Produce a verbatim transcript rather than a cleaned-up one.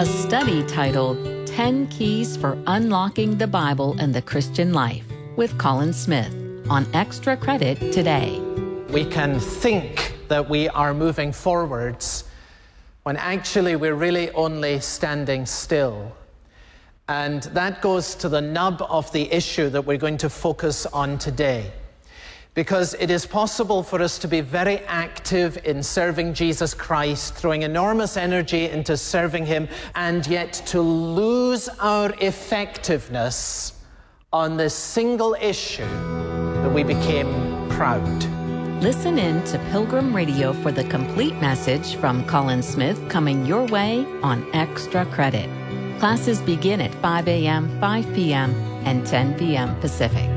a study titled ten Keys for Unlocking the Bible and the Christian Life with Colin Smith on Extra Credit today. We can think that we are moving forwards when actually we're really only standing still. And that goes to the nub of the issue that we're going to focus on today. Because it is possible for us to be very active in serving Jesus Christ, throwing enormous energy into serving Him, and yet to lose our effectiveness on this single issue that we became proud. Listen in to Pilgrim Radio for the complete message from Colin Smith coming your way on Extra Credit. Classes begin at five a.m., five p.m., and ten p.m. Pacific.